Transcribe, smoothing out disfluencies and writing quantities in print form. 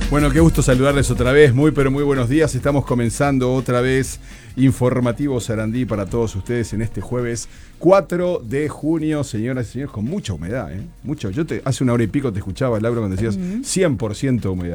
Bueno, qué gusto saludarles otra vez, pero muy buenos días. Estamos comenzando otra vez Informativo Sarandí para todos ustedes en este jueves 4 de junio, señoras y señores, con mucha humedad, ¿eh? Mucho. Hace una hora y pico te escuchaba, Laura, cuando decías 100% humedad.